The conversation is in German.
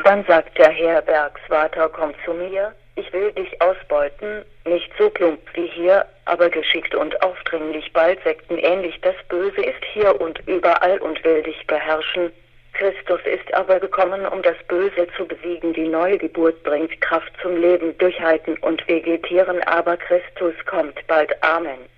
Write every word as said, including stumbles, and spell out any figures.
Irgendwann sagt der Herbergswärter: Komm zu mir, ich will dich ausbeuten, nicht so plump wie hier, aber geschickt und aufdringlich, bald sektenähnlich. Das Böse ist hier und überall und will dich beherrschen. Christus ist aber gekommen, um das Böse zu besiegen. Die Neugeburt bringt Kraft zum Leben, Durchhalten und Vegetieren, aber Christus kommt bald. Amen.